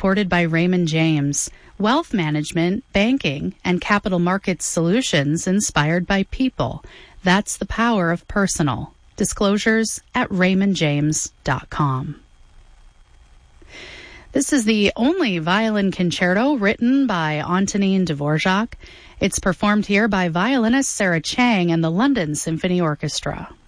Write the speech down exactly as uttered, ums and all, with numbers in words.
supported by Raymond James. Wealth management, banking, and capital markets solutions inspired by people. That's the power of personal. Disclosures at raymond james dot com. This is the only violin concerto written by Antonin Dvorak. It's performed here by violinist Sarah Chang and the London Symphony Orchestra.